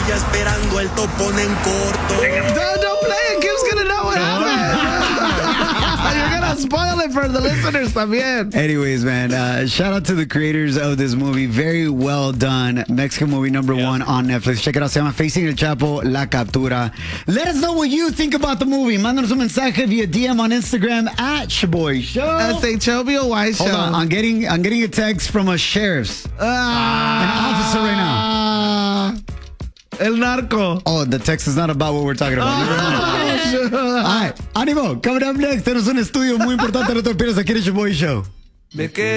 ya esperando el topón en corto. Don't play it. Kim's gonna know what happened. You're gonna spoil it for the listeners también. Anyways, man, shout out to the creators of this movie. Very well done. Mexican movie number one on Netflix. Check it out. Se llama Facing el Chapo, La Captura. Let us know what you think about the movie. Mándanos un mensaje via DM on Instagram at Shaboy Show. SHOBOY Show. Hold on, I'm getting a text from a sheriff's. An officer right now. El narco. Oh, the text is not about what we're talking about. Never mind. All right, ánimo. Coming up next, tenemos un estudio muy importante. No te lo pierdas aquí en el Shaboy Show. Me quedo